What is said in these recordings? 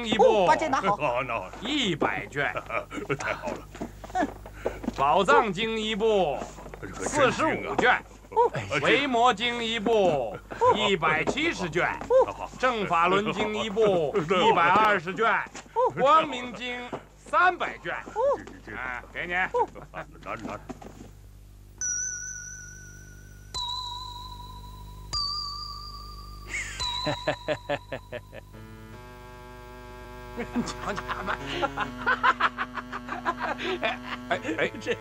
经一部。 八戒拿好。 好，那好 100卷。 太好了。 宝藏经一部，45卷。维摩经一部，170卷。正法轮经一部，120卷。光明经300卷。给你。 拿。 你瞧他们，这，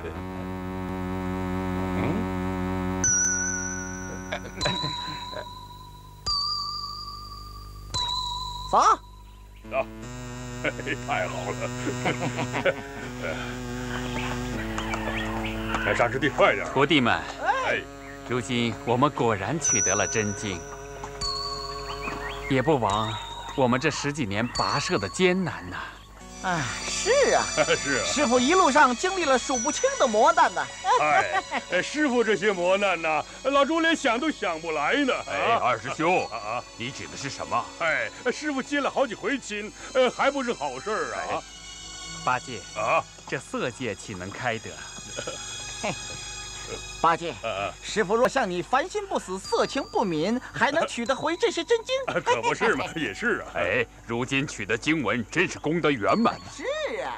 走。 啊，太好了！沙师弟，快点！ 徒弟们， 哎， 如今我们果然取得了真经，也不枉我们这10几年跋涉的艰难呐。 哎，是啊， 是啊， 师傅一路上经历了数不清的磨难呢。 哎，师傅这些磨难呐，老猪连想都想不来呢。 哎，二师兄啊，你指的是什么？ 哎，师傅接了好几回亲，还不是好事儿啊。 八戒啊， 这色戒岂能开得？ 八戒，师傅若像你凡心不死、色情不泯，还能取得回这些真经？ 可不是嘛，也是啊。 哎，如今取得经文，真是功德圆满。 是啊。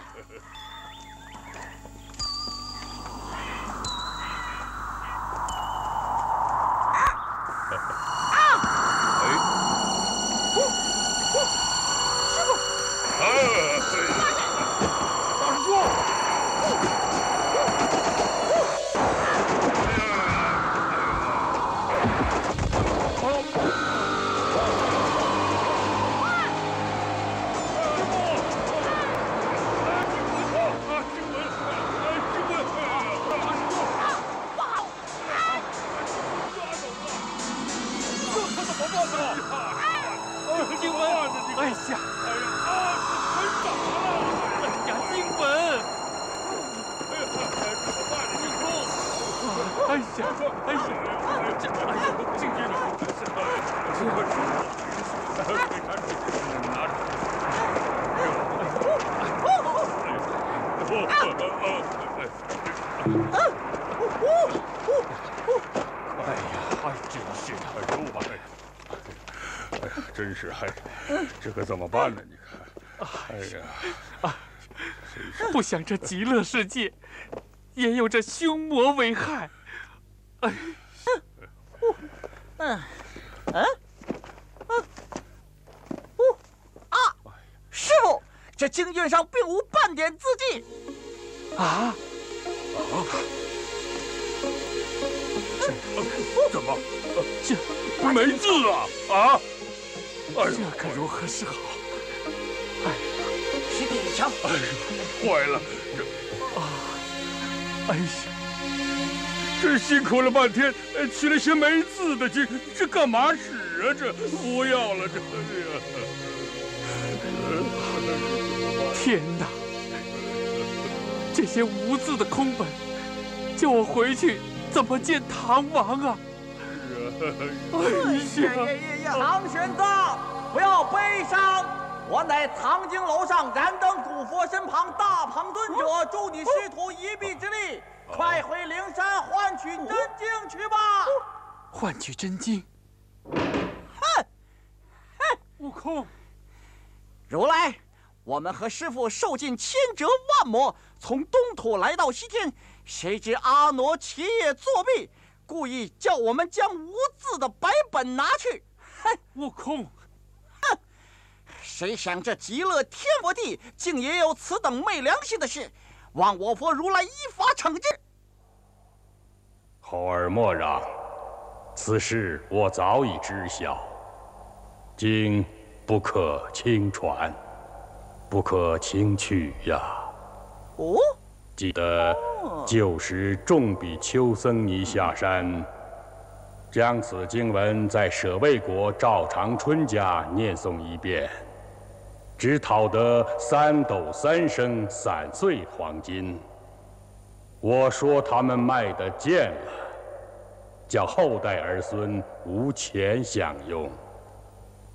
真是，这可怎么办呢？你看，哎呀， 不想这极乐世界也有这凶魔为害。 师傅，这经卷上并无半点字迹。 啊？ 怎么？ 这没字啊！啊！ 这可如何是好？ 师弟，你瞧， 坏了， 哎呀， 这辛苦了半天，取了些没字的经，这干嘛使啊？这不要了，这天哪！这些无字的空本，叫我回去怎么见唐王啊？ 唐玄奘，不要悲伤，我乃藏经楼上燃灯古佛身旁大鹏尊者，助你师徒一臂之力，快回灵山换取真经去吧。 换取真经？悟空， 如来，我们和师父受尽千折万磨，从东土来到西天，谁知阿傩起夜作弊，故意叫我们将无字的白本拿去。 悟空， 谁想这极乐天佛地竟也有此等昧良心的事，望我佛如来依法惩治。 猴儿莫让，此事我早已知晓。经不可轻传，不可轻去呀。 哦， 记得旧时众比丘僧尼下山，将此经文在舍卫国赵长春家念诵一遍，只讨得3斗3升散碎黄金。我说他们卖得贱了，叫后代儿孙无钱享用。